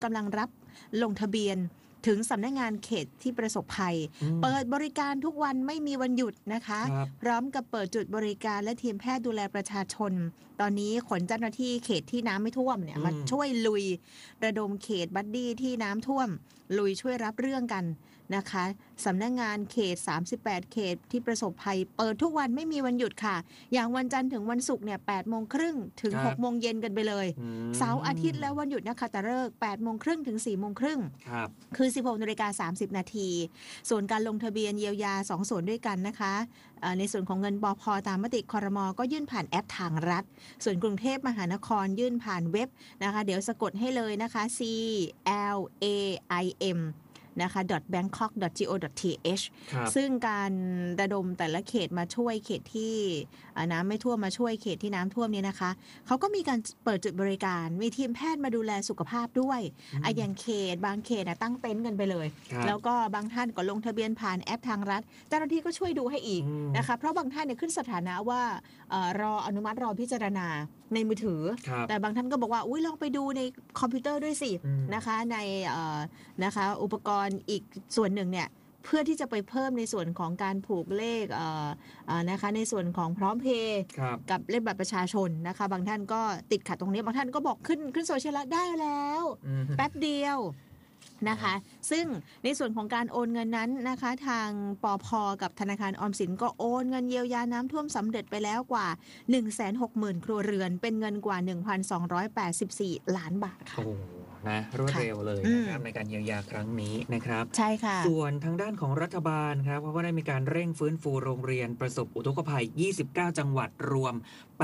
กำลังรับลงทะเบียนถึงสำนักงานเขตที่ประสบภัยเปิดบริการทุกวันไม่มีวันหยุดนะคะพร้อมกับเปิดจุดบริการและทีมแพทย์ดูแลประชาชนตอนนี้ขนเจ้าหน้าที่เขตที่น้ำไม่ท่วมเนี่ยมาช่วยลุยระดมเขตบัดดี้ที่น้ำท่วมลุยช่วยรับเรื่องกันนะคะสำนักงานเขต38เขตที่ประสบภัยเปิดทุกวันไม่มีวันหยุดค่ะอย่างวันจันทร์ถึงวันศุกร์เนี่ย 8:30 นถึง 6 โมงเย็นกันไปเลยเสาร์อาทิตย์และวันหยุดนะคะตะเลิก 8:30 นถึง 4 โมงครึ่งคือ 16:30 น.ส่วนการลงทะเบียนเยียวยา2ส่วนด้วยกันนะคะในส่วนของเงินบพ.ตามมติครม.ก็ยื่นผ่านแอปทางรัฐส่วนกรุงเทพมหานครยื่นผ่านเว็บนะคะเดี๋ยวสะกดให้เลยนะคะ CLAIMนะคะ .bangkok.go.th ซึ่งการระดมแต่ละเขตมาช่วยเขตที่น้ำไม่ท่วมมาช่วยเขตที่น้ำท่วมเนี่ยนะคะเขาก็มีการเปิดจุดบริการมีทีมแพทย์มาดูแลสุขภาพด้วยอย่างเขตบางเขตตั้งเต็นท์กันไปเลยแล้วก็บางท่านก็ลงทะเบียนผ่านแอปทางรัฐเจ้าหน้าที่ก็ช่วยดูให้อีกนะคะเพราะบางท่านเนี่ยขึ้นสถานะว่ารออนุมัติรอพิจารณาในมือถือแต่บางท่านก็บอกว่าลองไปดูในคอมพิวเตอร์ด้วยสินะคะในนะคะอุปกรณ์อีกส่วนหนึ่งเนี่ยเพื่อที่จะไปเพิ่มในส่วนของการผูกเลขนะคะในส่วนของพร้อมเพย์กับเลขบัตรประชาชนนะคะบางท่านก็ติดขัดตรงนี้บางท่านก็บอกขึ้นโซเชียลได้แล้วแป๊บเดียวนะคะซึ่งในส่วนของการโอนเงินนั้นนะคะทางปพ.กับธนาคารออมสินก็โอนเงินเยียวยาน้ำท่วมสำเร็จไปแล้วกว่า 160,000 ครัวเรือนเป็นเงินกว่า 1,284 ล้านบาทค่ะนะรวดเร็วเลยนะครับในการเยียวยาครั้งนี้นะครับใช่ค่ะส่วนทางด้านของรัฐบาลครับเขาก็ได้มีการเร่งฟื้นฟูโรงเรียนประสบอุทกภัย29จังหวัดรวม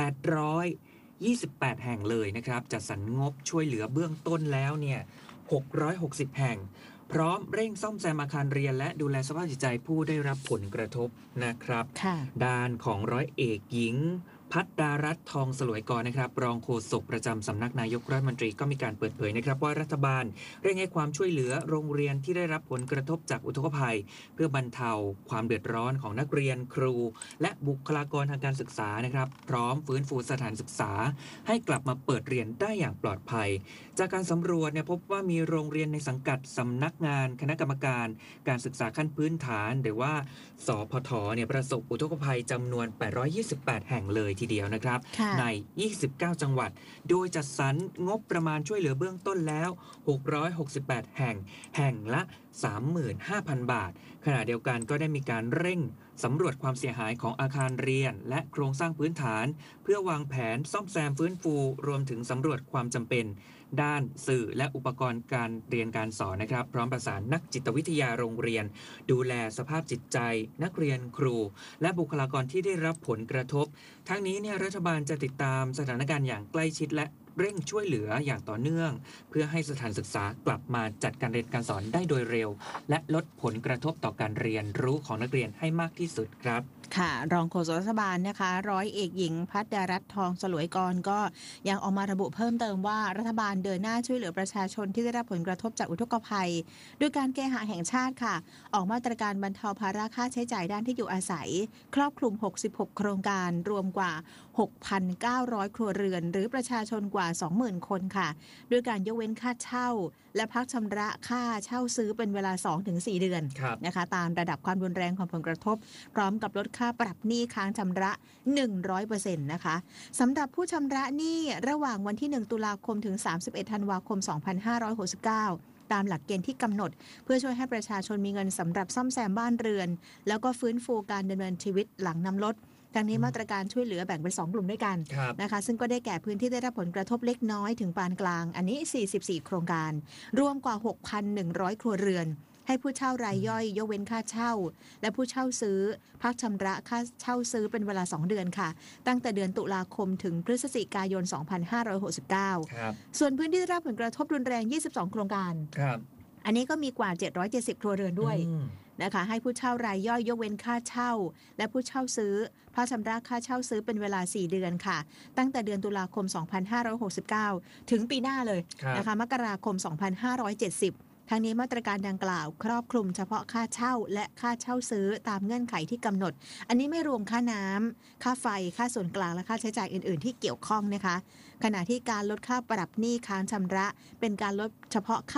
828แห่งเลยนะครับจัดสรรงบช่วยเหลือเบื้องต้นแล้วเนี่ย660แห่งพร้อมเร่งซ่อมแซมอาคารเรียนและดูแลสภาพจิตใจผู้ได้รับผลกระทบนะครับด้านของร้อยเอกหญิงพัฒดารัตน์ทองสลวยกรนะครับรองโฆษกประจำสำนักนายกรัฐมนตรีก็มีการเปิดเผยนะครับว่ารัฐบาลเร่งให้ความช่วยเหลือโรงเรียนที่ได้รับผลกระทบจากอุทกภัยเพื่อบรรเทาความเดือดร้อนของนักเรียนครูและบุคลากรทางการศึกษานะครับพร้อมฟื้นฟูสถานศึกษาให้กลับมาเปิดเรียนได้อย่างปลอดภัยจากการสำรวจเนี่ยพบว่ามีโรงเรียนในสังกัดสำนักงานคณะกรรมการการศึกษาขั้นพื้นฐานหรือว่าสพทเนี่ยประสบอุทกภัยจำนวน828แห่งเลยทีเดียวนะครับใน29จังหวัดโดยจัดสรรงบประมาณช่วยเหลือเบื้องต้นแล้ว668แห่งละ 35,000 บาทขณะเดียวกันก็ได้มีการเร่งสำรวจความเสียหายของอาคารเรียนและโครงสร้างพื้นฐานเพื่อวางแผนซ่อมแซมฟื้นฟูรวมถึงสำรวจความจำเป็นด้านสื่อและอุปกรณ์การเรียนการสอนนะครับพร้อมประสานนักจิตวิทยาโรงเรียนดูแลสภาพจิตใจนักเรียนครูและบุคลากรที่ได้รับผลกระทบทั้งนี้เนี่ยรัฐบาลจะติดตามสถานการณ์อย่างใกล้ชิดและเร่งช่วยเหลืออย่างต่อเนื่องเพื่อให้สถานศึกษากลับมาจัดการเรียนการสอนได้โดยเร็วและลดผลกระทบต่อการเรียนรู้ของนักเรียนให้มากที่สุดครับค่ะรองโฆษกรัฐบาลนะคะร้อยเอกหญิงพัฒดารัตน์ทองสลวยกรก็ยังออกมาระบุเพิ่มเติมว่ารัฐบาลเดินหน้าช่วยเหลือประชาชนที่ได้รับผลกระทบจากอุทกภัยโดยการเคหะแห่งชาติค่ะออกมาตรการบรรเทาภาระค่าใช้จ่ายด้านที่อยู่อาศัยครอบคลุม66โครงการรวมกว่า 6,900 ครัวเรือนหรือประชาชนกว่า 20,000 คนค่ะด้วยการยกเว้นค่าเช่าและพักชำระค่าเช่าซื้อเป็นเวลา 2-4 เดือนนะคะตามระดับความรุนแรงของผลกระทบพร้อมกับลดค่าปรับหนี้ค้างชำระ 100% นะคะสำหรับผู้ชำระหนี้ระหว่างวันที่1ตุลาคมถึง31ธันวาคม2569ตามหลักเกณฑ์ที่กำหนดเพื่อช่วยให้ประชาชนมีเงินสำหรับซ่อมแซมบ้านเรือนแล้วก็ฟื้นฟูการดำเนินชีวิตหลังน้ำลดทั้งนี้มาตรการช่วยเหลือแบ่งเป็น2กลุ่มด้วยกันนะคะซึ่งก็ได้แก่พื้นที่ได้รับผลกระทบเล็กน้อยถึงปานกลางอันนี้44โครงการรวมกว่า 6,100 ครัวเรือนให้ผู้เช่ารายย่อยยกเว้นค่าเช่าและผู้เช่าซื้อพักชำระค่าเช่าซื้อเป็นเวลา2เดือนค่ะตั้งแต่เดือนตุลาคมถึงพฤศจิกายน2569ส่วนพื้นที่ได้รับผลกระทบรุนแรง22โครงการอันนี้ก็มีกว่า770ครัวเรือนด้วยนะคะให้ผู้เช่ารายย่อยยกเว้นค่าเช่าและผู้เช่าซื้อพักชำระค่าเช่าซื้อเป็นเวลา4เดือนค่ะตั้งแต่เดือนตุลาคม2569ถึงปีหน้าเลยนะคะมกราคม2570 ทางนี้มาตรการดังกล่าวครอบคลุมเฉพาะค่าเช่าและค่าเช่าซื้อตามเงื่อนไขที่กำหนดอันนี้ไม่รวมค่าน้ำค่าไฟค่าส่วนกลางและค่าใช้จ่ายอื่นๆที่เกี่ยวข้องนะคะขณะที่การลดค่าปรับหนี้ค้างชำระเป็นการลดเฉพาะ